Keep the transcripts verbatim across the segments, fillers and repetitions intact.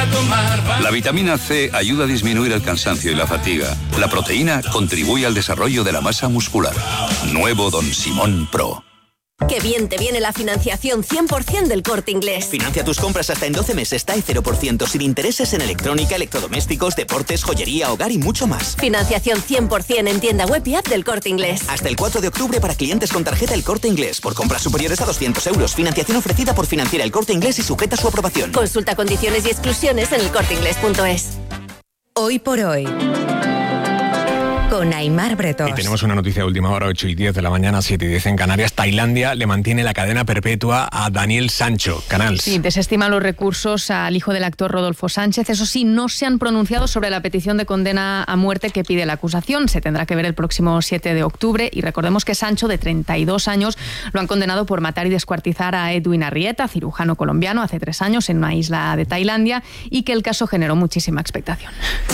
para tomar. La vitamina C ayuda a disminuir el cansancio y la fatiga. La proteína contribuye al desarrollo de la masa muscular. Nuevo Don Simón Pro. Qué bien te viene la financiación cien por ciento del Corte Inglés. Financia tus compras hasta en doce meses, T A E cero por ciento, sin intereses en electrónica, electrodomésticos, deportes, joyería, hogar y mucho más. Financiación cien por ciento en tienda web y app del Corte Inglés. Hasta el cuatro de octubre para clientes con tarjeta El Corte Inglés. Por compras superiores a doscientos euros. Financiación ofrecida por Financiera El Corte Inglés y sujeta a su aprobación. Consulta condiciones y exclusiones en el corte inglés punto es. Hoy por hoy, con Aimar Bretos. Y tenemos una noticia de última hora, ocho y diez de la mañana, siete y diez en Canarias. Tailandia le mantiene la cadena perpetua a Daniel Sancho. Canals. Sí, desestima los recursos al hijo del actor Rodolfo Sánchez. Eso sí, no se han pronunciado sobre la petición de condena a muerte que pide la acusación. Se tendrá que ver el próximo siete de octubre. Y recordemos que Sancho, de treinta y dos años, lo han condenado por matar y descuartizar a Edwin Arrieta, cirujano colombiano, hace tres años en una isla de Tailandia, y que el caso generó muchísima expectación.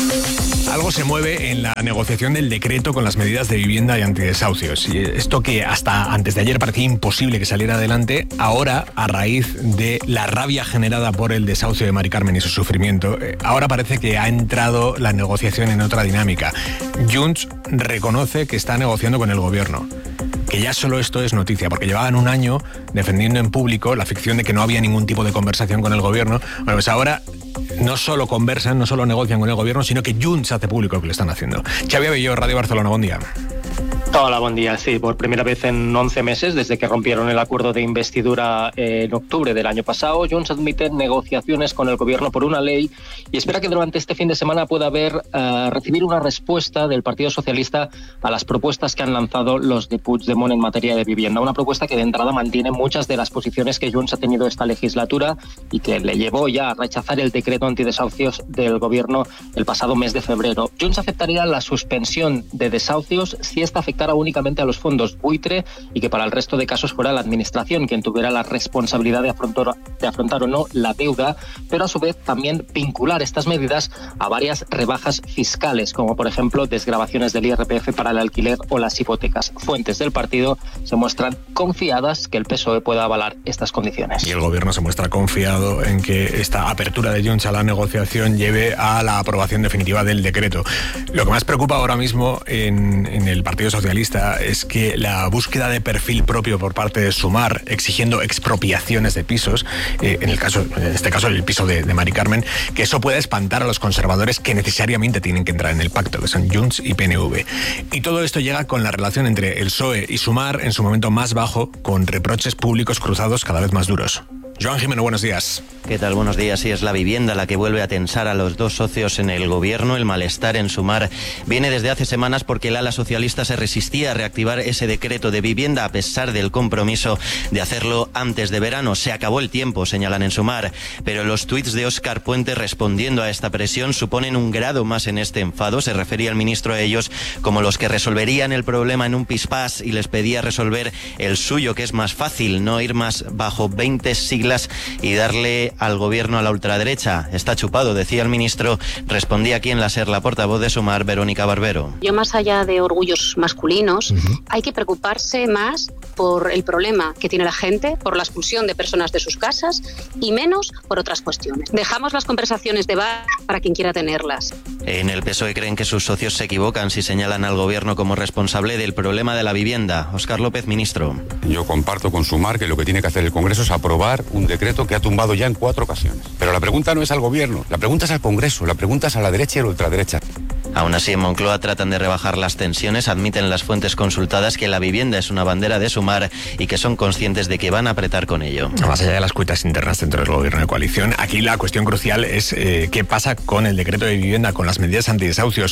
Algo se mueve en la negociación del decreto con las medidas de vivienda y antidesahucios. Y esto que hasta antes de ayer parecía imposible que saliera adelante, ahora, a raíz de la rabia generada por el desahucio de Mari Carmen y su sufrimiento, ahora parece que ha entrado la negociación en otra dinámica. Junts reconoce que está negociando con el gobierno. Que ya solo esto es noticia, porque llevaban un año defendiendo en público la ficción de que no había ningún tipo de conversación con el gobierno. Bueno, pues ahora no solo conversan, no solo negocian con el gobierno, sino que Junts hace público lo que le están haciendo. Xavi Abelló, Radio Barcelona, buen día. Hola, buen día. Sí, por primera vez en once meses, desde que rompieron el acuerdo de investidura en octubre del año pasado, Junts admite negociaciones con el gobierno por una ley y espera que durante este fin de semana pueda haber uh, recibir una respuesta del Partido Socialista a las propuestas que han lanzado los de Puigdemont en materia de vivienda. Una propuesta que de entrada mantiene muchas de las posiciones que Junts ha tenido esta legislatura y que le llevó ya a rechazar el decreto antidesahucios del gobierno el pasado mes de febrero. Junts aceptaría la suspensión de desahucios si esta afectara únicamente a los fondos buitre y que para el resto de casos fuera la administración quien tuviera la responsabilidad de afrontar, de afrontar o no la deuda, pero a su vez también vincular estas medidas a varias rebajas fiscales, como por ejemplo desgravaciones del I R P F para el alquiler o las hipotecas. Fuentes del partido se muestran confiadas que el P S O E pueda avalar estas condiciones. Y el gobierno se muestra confiado en que esta apertura de Junts a la negociación lleve a la aprobación definitiva del decreto. Lo que más preocupa ahora mismo en, en el Partido Socialista es que la búsqueda de perfil propio por parte de Sumar, exigiendo expropiaciones de pisos, eh, en el caso, en este caso el piso de, de Mari Carmen, que eso pueda espantar a los conservadores que necesariamente tienen que entrar en el pacto, que son Junts y P N V. Y todo esto llega con la relación entre el P S O E y Sumar en su momento más bajo, con reproches públicos cruzados cada vez más duros. Joan Jimeno, buenos días. ¿Qué tal? Buenos días. Sí, es la vivienda la que vuelve a tensar a los dos socios en el gobierno. El malestar en Sumar viene desde hace semanas porque el ala socialista se resistía a reactivar ese decreto de vivienda a pesar del compromiso de hacerlo antes de verano. Se acabó el tiempo, señalan en Sumar, pero los tuits de Óscar Puente respondiendo a esta presión suponen un grado más en este enfado. Se refería el ministro a ellos como los que resolverían el problema en un pispás y les pedía resolver el suyo, que es más fácil, no ir más bajo veinte siglas y darle al gobierno a la ultraderecha. Está chupado, decía el ministro. Respondía aquí en la SER la portavoz de Sumar, Verónica Barbero. Yo, más allá de orgullos masculinos, uh-huh. hay que preocuparse más por el problema que tiene la gente, por la expulsión de personas de sus casas y menos por otras cuestiones. Dejamos las conversaciones de bar para quien quiera tenerlas. En el P S O E creen que sus socios se equivocan si señalan al gobierno como responsable del problema de la vivienda. Óscar López, ministro. Yo comparto con Sumar que lo que tiene que hacer el Congreso es aprobar un decreto que ha tumbado ya en cuatro ocasiones. Pero la pregunta no es al gobierno, la pregunta es al Congreso, la pregunta es a la derecha y a la ultraderecha. Aún así, en Moncloa tratan de rebajar las tensiones, admiten las fuentes consultadas que la vivienda es una bandera de Sumar y que son conscientes de que van a apretar con ello. Más allá de las cuitas internas dentro del gobierno de coalición, aquí la cuestión crucial es eh, qué pasa con el decreto de vivienda, con las medidas antidesahucios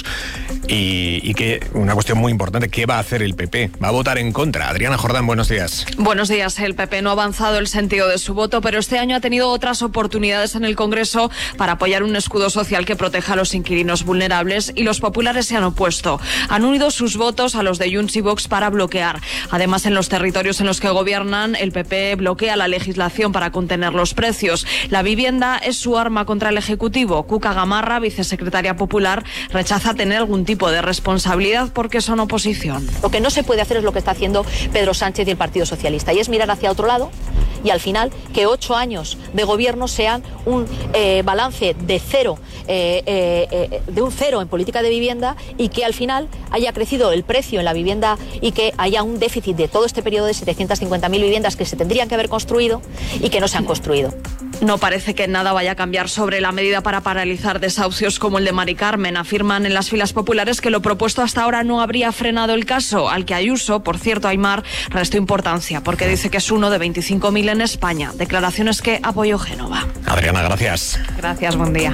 y, y que una cuestión muy importante, ¿qué va a hacer el P P? ¿Va a votar en contra? Adriana Jordán, buenos días. Buenos días. El P P no ha avanzado el sentido de su voto, pero este año ha tenido otras oportunidades en el Congreso para apoyar un escudo social que proteja a los inquilinos vulnerables y los socios populares se han opuesto. Han unido sus votos a los de Junts y Vox para bloquear. Además, en los territorios en los que gobiernan, el P P bloquea la legislación para contener los precios. La vivienda es su arma contra el Ejecutivo. Cuca Gamarra, vicesecretaria popular, rechaza tener algún tipo de responsabilidad porque son oposición. Lo que no se puede hacer es lo que está haciendo Pedro Sánchez y el Partido Socialista, y es mirar hacia otro lado y al final que ocho años de gobierno sean un eh, balance de cero, eh, eh, eh, de un cero en política de vivienda, y que al final haya crecido el precio en la vivienda y que haya un déficit de todo este periodo de setecientas cincuenta mil viviendas que se tendrían que haber construido y que no se han construido. No parece que nada vaya a cambiar sobre la medida para paralizar desahucios como el de Mari Carmen. Afirman en las filas populares que lo propuesto hasta ahora no habría frenado el caso, al que Ayuso, por cierto, Aimar, restó importancia porque dice que es uno de veinticinco mil en España. Declaraciones que apoyó Génova. Adriana, gracias. Gracias, buen día.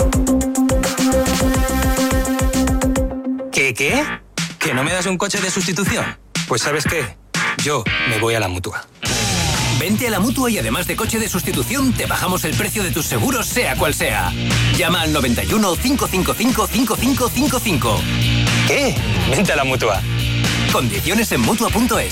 ¿Qué, qué? ¿Que no me das un coche de sustitución? Pues ¿sabes qué? Yo me voy a la Mutua. Vente a la Mutua y además de coche de sustitución, te bajamos el precio de tus seguros, sea cual sea. Llama al noventa y uno, cinco cinco cinco, cinco cinco cinco cinco. ¿Qué? Vente a la Mutua. Condiciones en Mutua punto es.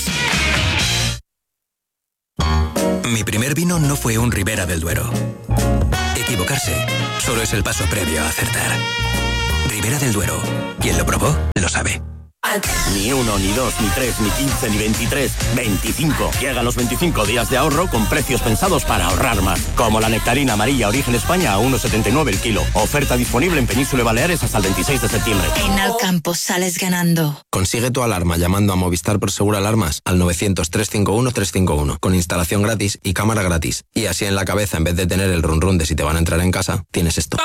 Mi primer vino no fue un Ribera del Duero. Equivocarse solo es el paso previo a acertar. Ribera del Duero. Quien lo probó, lo sabe. Ni uno, ni dos, ni tres, ni quince, ni veintitrés, veinticinco. Llegan los veinticinco días de ahorro con precios pensados para ahorrar más. Como la nectarina amarilla Origen España a uno setenta y nueve el kilo. Oferta disponible en Península y Baleares hasta el veintiséis de septiembre. En Alcampo sales ganando. Consigue tu alarma llamando a Movistar Prosegur Alarmas al novecientos, trescientos cincuenta y uno, trescientos cincuenta y uno con instalación gratis y cámara gratis. Y así en la cabeza, en vez de tener el run run de si te van a entrar en casa, tienes esto.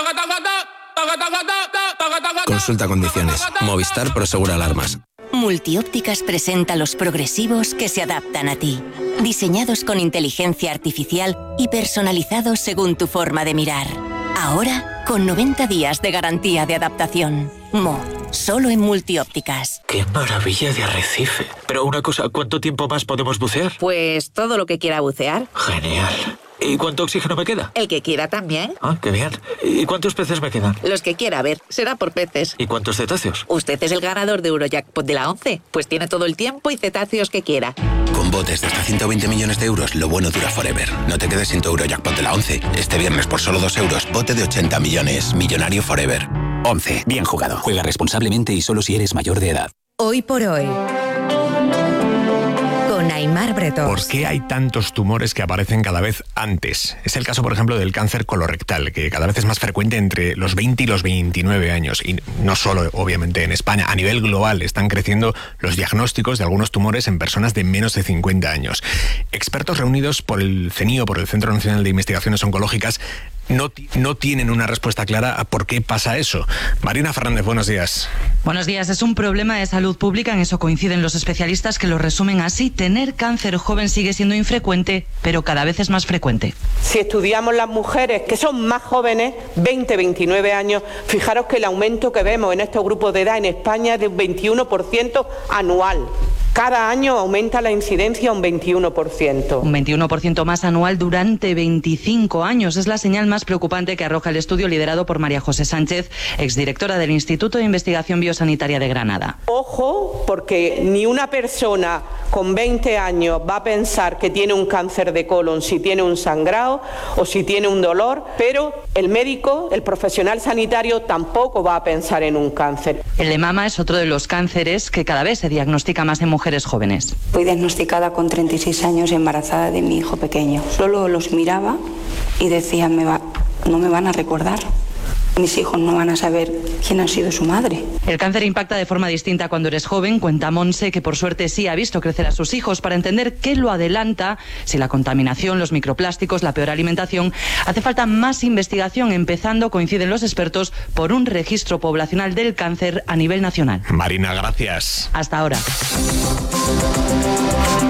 Consulta condiciones. Movistar Prosegur Alarmas. Multiópticas presenta los progresivos que se adaptan a ti. Diseñados con inteligencia artificial y personalizados según tu forma de mirar. Ahora, con noventa días de garantía de adaptación. Mo, solo en Multiópticas. ¡Qué maravilla de arrecife! Pero una cosa, ¿cuánto tiempo más podemos bucear? Pues todo lo que quiera bucear. Genial. ¿Y cuánto oxígeno me queda? El que quiera también. Ah, qué bien. ¿Y cuántos peces me quedan? Los que quiera, a ver, será por peces. ¿Y cuántos cetáceos? Usted es el ganador de Eurojackpot de la once, pues tiene todo el tiempo y cetáceos que quiera. Con botes de hasta ciento veinte millones de euros, lo bueno dura forever. No te quedes sin tu Eurojackpot de la once. Este viernes por solo dos euros, bote de ochenta millones. Millonario forever. once. Bien jugado. Juega responsablemente y solo si eres mayor de edad. Hoy por hoy. Con Aimar Bretón. ¿Por qué hay tantos tumores que aparecen cada vez antes? Es el caso, por ejemplo, del cáncer colorectal, que cada vez es más frecuente entre los veinte y los veintinueve años. Y no solo, obviamente, en España. A nivel global están creciendo los diagnósticos de algunos tumores en personas de menos de cincuenta años. Expertos reunidos por el CENIO, por el Centro Nacional de Investigaciones Oncológicas, no, no tienen una respuesta clara a por qué pasa eso. Marina Fernández, buenos días. Buenos días. Es un problema de salud pública, en eso coinciden los especialistas, que lo resumen así. Tener cáncer joven sigue siendo infrecuente, pero cada vez es más frecuente. Si estudiamos las mujeres que son más jóvenes, veinte, veintinueve años, fijaros que el aumento que vemos en estos grupos de edad en España es de un veintiuno por ciento anual. Cada año aumenta la incidencia un veintiuno por ciento. Un veintiuno por ciento más anual durante veinticinco años. Es la señal más preocupante que arroja el estudio liderado por María José Sánchez, exdirectora del Instituto de Investigación Biosanitaria de Granada. Ojo, porque ni una persona con veinte años va a pensar que tiene un cáncer de colon si tiene un sangrado o si tiene un dolor, pero el médico, el profesional sanitario, tampoco va a pensar en un cáncer. El de mama es otro de los cánceres que cada vez se diagnostica más en mujeres. mujeres jóvenes. Fui diagnosticada con treinta y seis años embarazada de mi hijo pequeño. Solo los miraba y decía, me va, no me van a recordar. Mis hijos no van a saber quién ha sido su madre. El cáncer impacta de forma distinta cuando eres joven. Cuenta Monse que por suerte sí ha visto crecer a sus hijos. Para entender qué lo adelanta, si la contaminación, los microplásticos, la peor alimentación, hace falta más investigación, empezando, coinciden los expertos, por un registro poblacional del cáncer a nivel nacional. Marina, gracias. Hasta ahora.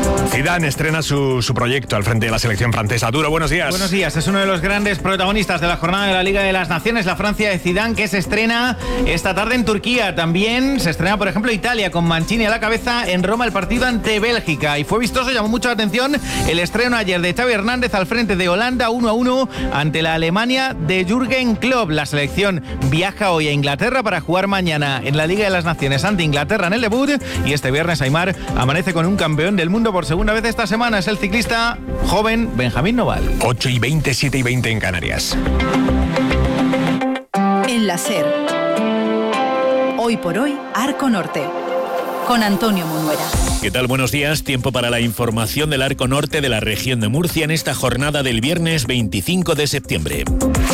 Zidane estrena su, su proyecto al frente de la selección francesa. Duro, buenos días. Buenos días. Es uno de los grandes protagonistas de la jornada de la Liga de las Naciones, la Francia de Zidane, que se estrena esta tarde en Turquía. También se estrena, por ejemplo, Italia, con Mancini a la cabeza en Roma, el partido ante Bélgica. Y fue vistoso, llamó mucho la atención el estreno ayer de Xavi Hernández al frente de Holanda, uno a uno ante la Alemania de Jürgen Klopp. La selección viaja hoy a Inglaterra para jugar mañana en la Liga de las Naciones ante Inglaterra en el debut. Y este viernes Aimar amanece con un campeón del mundo por segunda vez esta semana. Es el ciclista joven Benjamín Noval. ocho y veinte, siete y veinte en Canarias. En la SER. Hoy por hoy, Arco Norte. Con Antonio Munuera. ¿Qué tal? Buenos días. Tiempo para la información del Arco Norte de la región de Murcia en esta jornada del viernes veinticinco de septiembre.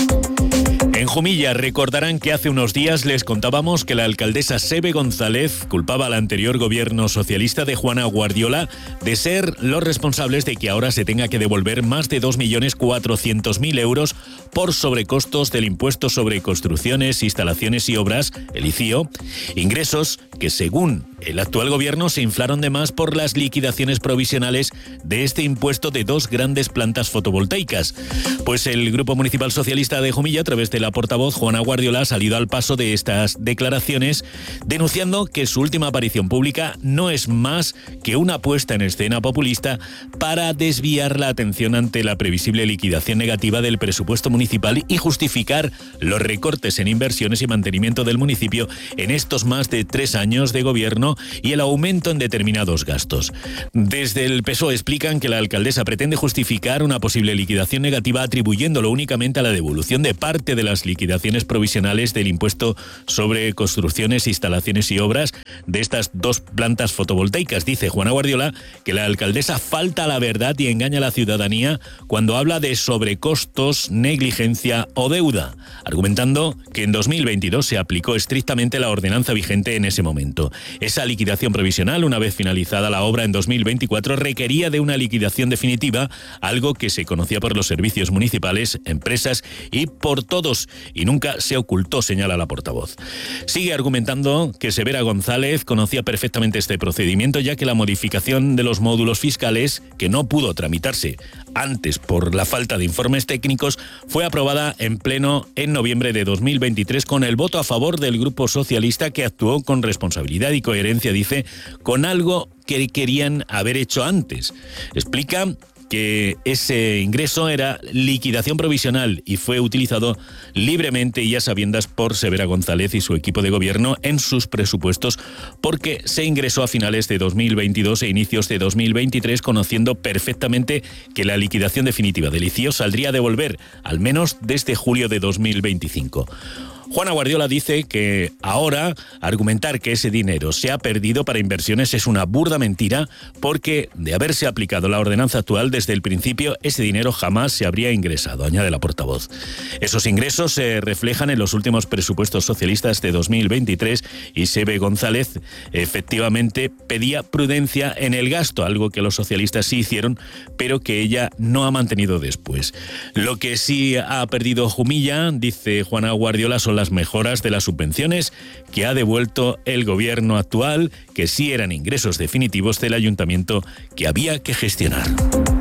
En Jumilla recordarán que hace unos días les contábamos que la alcaldesa Sebe González culpaba al anterior gobierno socialista de Juana Guardiola de ser los responsables de que ahora se tenga que devolver más de dos millones cuatrocientos mil euros por sobrecostos del impuesto sobre construcciones, instalaciones y obras, el I C I O, ingresos que según el actual gobierno se inflaron de más por las liquidaciones provisionales de este impuesto de dos grandes plantas fotovoltaicas. Pues el Grupo Municipal Socialista de Jumilla, a través de la portavoz Juana Guardiola, ha salido al paso de estas declaraciones, denunciando que su última aparición pública no es más que una puesta en escena populista para desviar la atención ante la previsible liquidación negativa del presupuesto municipal y justificar los recortes en inversiones y mantenimiento del municipio en estos más de tres años de gobierno y el aumento en determinados gastos. Desde el P S O E explican que la alcaldesa pretende justificar una posible liquidación negativa atribuyéndolo únicamente a la devolución de parte de las liquidaciones provisionales del impuesto sobre construcciones, instalaciones y obras de estas dos plantas fotovoltaicas. Dice Juana Guardiola que la alcaldesa falta a la verdad y engaña a la ciudadanía cuando habla de sobrecostos, negligencia o deuda, argumentando que en dos mil veintidós se aplicó estrictamente la ordenanza vigente en ese momento. Esa liquidación provisional, una vez finalizada la obra en dos mil veinticuatro, requería de una liquidación definitiva, algo que se conocía por los servicios municipales, empresas y por todos, y nunca se ocultó, señala la portavoz. Sigue argumentando que Severa González conocía perfectamente este procedimiento, ya que la modificación de los módulos fiscales, que no pudo tramitarse antes por la falta de informes técnicos, fue aprobada en pleno en noviembre de dos mil veintitrés con el voto a favor del Grupo Socialista, que actuó con responsabilidad y coherencia, dice, con algo que querían haber hecho antes. Explica que ese ingreso era liquidación provisional y fue utilizado libremente y a sabiendas por Severa González y su equipo de gobierno en sus presupuestos, porque se ingresó a finales de dos mil veintidós e inicios de dos mil veintitrés, conociendo perfectamente que la liquidación definitiva del I C I O saldría a devolver al menos desde julio de dos mil veinticinco. Juana Guardiola dice que ahora argumentar que ese dinero se ha perdido para inversiones es una burda mentira, porque de haberse aplicado la ordenanza actual desde el principio, ese dinero jamás se habría ingresado, añade la portavoz. Esos ingresos se reflejan en los últimos presupuestos socialistas de dos mil veintitrés y Sebe González efectivamente pedía prudencia en el gasto, algo que los socialistas sí hicieron, pero que ella no ha mantenido después. Lo que sí ha perdido Jumilla, dice Juana Guardiola, son las mejoras de las subvenciones que ha devuelto el gobierno actual, que sí eran ingresos definitivos del ayuntamiento que había que gestionar.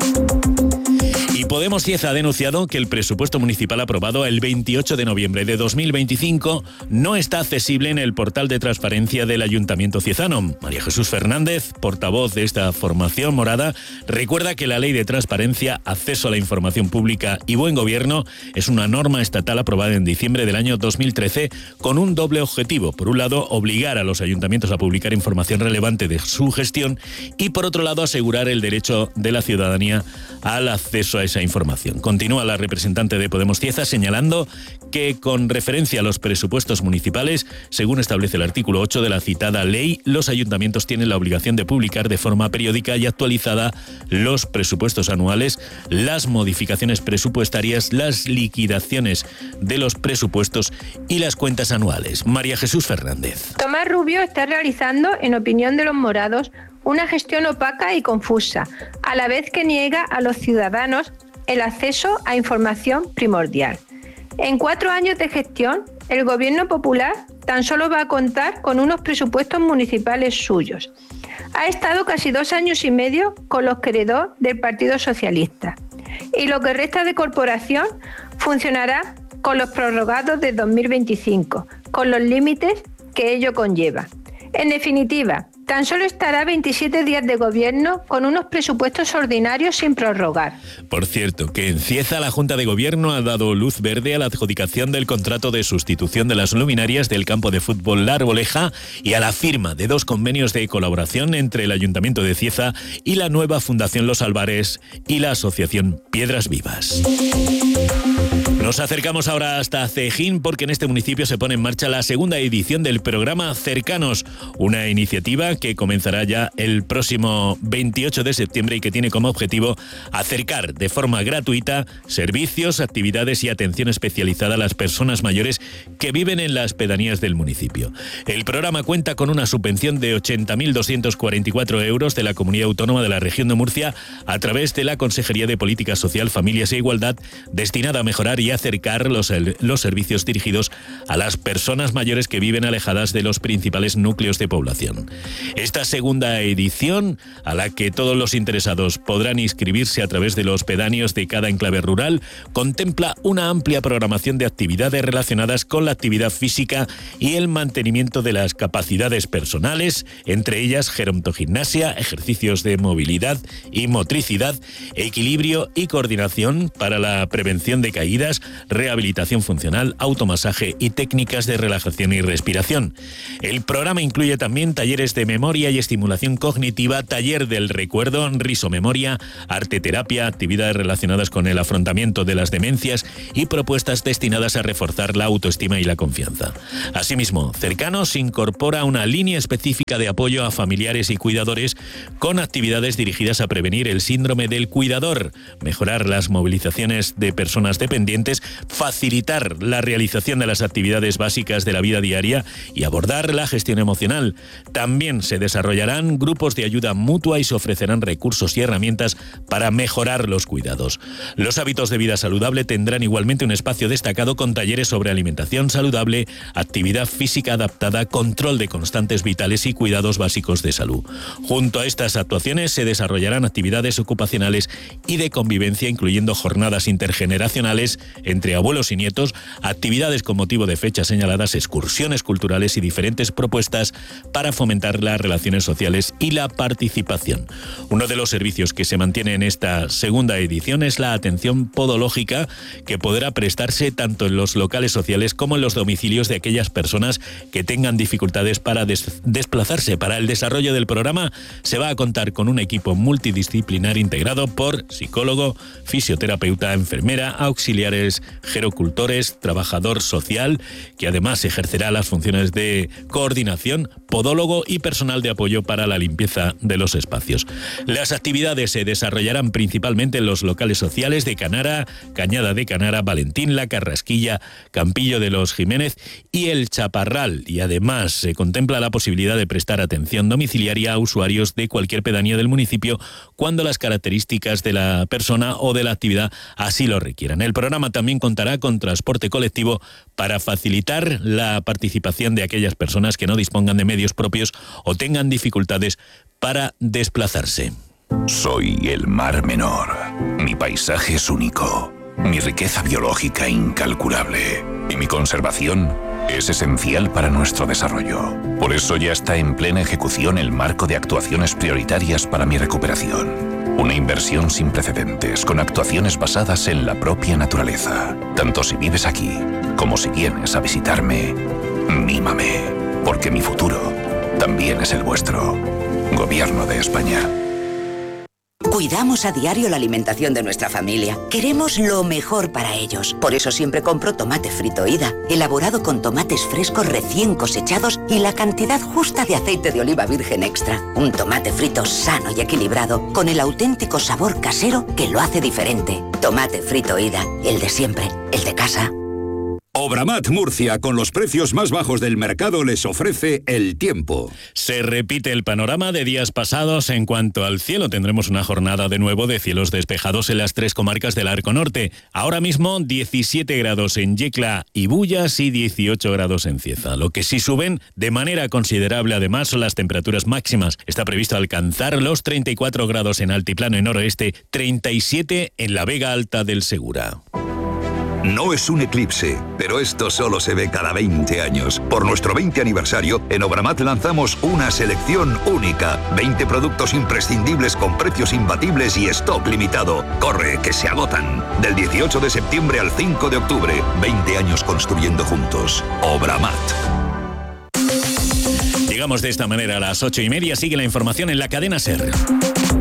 Y Podemos Cieza ha denunciado que el presupuesto municipal aprobado el veintiocho de noviembre de dos mil veinticinco no está accesible en el portal de transparencia del Ayuntamiento ciezano. María Jesús Fernández, portavoz de esta formación morada, recuerda que la Ley de Transparencia, Acceso a la Información Pública y Buen Gobierno es una norma estatal aprobada en diciembre del año dos mil trece con un doble objetivo. Por un lado, obligar a los ayuntamientos a publicar información relevante de su gestión y, por otro lado, asegurar el derecho de la ciudadanía al acceso a esa información. Continúa la representante de Podemos Cieza señalando que, con referencia a los presupuestos municipales, según establece el artículo ocho de la citada ley, los ayuntamientos tienen la obligación de publicar de forma periódica y actualizada los presupuestos anuales, las modificaciones presupuestarias, las liquidaciones de los presupuestos y las cuentas anuales. María Jesús Fernández. Tomás Rubio está realizando, en opinión de los morados, una gestión opaca y confusa, a la vez que niega a los ciudadanos el acceso a información primordial. En cuatro años de gestión, el Gobierno Popular tan solo va a contar con unos presupuestos municipales suyos. Ha estado casi dos años y medio con los queridos del Partido Socialista. Y lo que resta de corporación funcionará con los prorrogados de dos mil veinticinco, con los límites que ello conlleva. En definitiva, tan solo estará veintisiete días de gobierno con unos presupuestos ordinarios sin prorrogar. Por cierto, que en Cieza la Junta de Gobierno ha dado luz verde a la adjudicación del contrato de sustitución de las luminarias del campo de fútbol La Arboleja y a la firma de dos convenios de colaboración entre el Ayuntamiento de Cieza y la nueva Fundación Los Albares y la Asociación Piedras Vivas. Nos acercamos ahora hasta Cejín porque en este municipio se pone en marcha la segunda edición del programa Cercanos, una iniciativa que comenzará ya el próximo veintiocho de septiembre y que tiene como objetivo acercar de forma gratuita servicios, actividades y atención especializada a las personas mayores que viven en las pedanías del municipio. El programa cuenta con una subvención de ochenta mil doscientos cuarenta y cuatro euros de la Comunidad Autónoma de la Región de Murcia a través de la Consejería de Política Social, Familias e Igualdad, destinada a mejorar y acercar los, los servicios dirigidos a las personas mayores que viven alejadas de los principales núcleos de población. Esta segunda edición, a la que todos los interesados podrán inscribirse a través de los pedáneos de cada enclave rural, contempla una amplia programación de actividades relacionadas con la actividad física y el mantenimiento de las capacidades personales, entre ellas gerontogimnasia, ejercicios de movilidad y motricidad, equilibrio y coordinación para la prevención de caídas, rehabilitación funcional, automasaje y técnicas de relajación y respiración. El programa incluye también talleres de memoria y estimulación cognitiva, taller del recuerdo, risomemoria, arteterapia, actividades relacionadas con el afrontamiento de las demencias y propuestas destinadas a reforzar la autoestima y la confianza. Asimismo, Cercanos incorpora una línea específica de apoyo a familiares y cuidadores con actividades dirigidas a prevenir el síndrome del cuidador, mejorar las movilizaciones de personas dependientes, facilitar la realización de las actividades básicas de la vida diaria y abordar la gestión emocional. También se desarrollarán grupos de ayuda mutua y se ofrecerán recursos y herramientas para mejorar los cuidados. Los hábitos de vida saludable tendrán igualmente un espacio destacado con talleres sobre alimentación saludable, actividad física adaptada, control de constantes vitales y cuidados básicos de salud. Junto a estas actuaciones se desarrollarán actividades ocupacionales y de convivencia, incluyendo jornadas intergeneracionales entre abuelos y nietos, actividades con motivo de fechas señaladas, excursiones culturales y diferentes propuestas para fomentar las relaciones sociales y la participación. Uno de los servicios que se mantiene en esta segunda edición es la atención podológica, que podrá prestarse tanto en los locales sociales como en los domicilios de aquellas personas que tengan dificultades para des- desplazarse. Para el desarrollo del programa se va a contar con un equipo multidisciplinar integrado por psicólogo, fisioterapeuta, enfermera, auxiliares, gerocultores, trabajador social, que además ejercerá las funciones de coordinación, podólogo y personal de apoyo para la limpieza de los espacios. Las actividades se desarrollarán principalmente en los locales sociales de Canara, Cañada de Canara, Valentín, La Carrasquilla, Campillo de los Jiménez y El Chaparral, y además se contempla la posibilidad de prestar atención domiciliaria a usuarios de cualquier pedanía del municipio cuando las características de la persona o de la actividad así lo requieran. El programa también contará con transporte colectivo para facilitar la participación de aquellas personas que no dispongan de medios propios o tengan dificultades para desplazarse. Soy el Mar Menor. Mi paisaje es único, mi riqueza biológica incalculable y mi conservación es esencial para nuestro desarrollo. Por eso ya está en plena ejecución el marco de actuaciones prioritarias para mi recuperación. Una inversión sin precedentes, con actuaciones basadas en la propia naturaleza. Tanto si vives aquí, como si vienes a visitarme, mímame, porque mi futuro también es el vuestro. Gobierno de España. Cuidamos a diario la alimentación de nuestra familia. Queremos lo mejor para ellos. Por eso siempre compro tomate frito Ida, elaborado con tomates frescos recién cosechados y la cantidad justa de aceite de oliva virgen extra. Un tomate frito sano y equilibrado, con el auténtico sabor casero que lo hace diferente. Tomate frito Ida, el de siempre, el de casa. Obramat Murcia, con los precios más bajos del mercado, les ofrece el tiempo. Se repite el panorama de días pasados en cuanto al cielo. Tendremos una jornada de nuevo de cielos despejados en las tres comarcas del Arco Norte. Ahora mismo diecisiete grados en Yecla y Bullas y dieciocho grados en Cieza. Lo que sí suben de manera considerable además son las temperaturas máximas. Está previsto alcanzar los treinta y cuatro grados en Altiplano y Noroeste, treinta y siete en la Vega Alta del Segura. No es un eclipse, pero esto solo se ve cada veinte años. Por nuestro veinte aniversario, en Obramat lanzamos una selección única. veinte productos imprescindibles con precios imbatibles y stock limitado. Corre, que se agotan. Del dieciocho de septiembre al cinco de octubre. veinte años construyendo juntos. Obramat. Llegamos de esta manera a las ocho y media. Sigue la información en la cadena SER.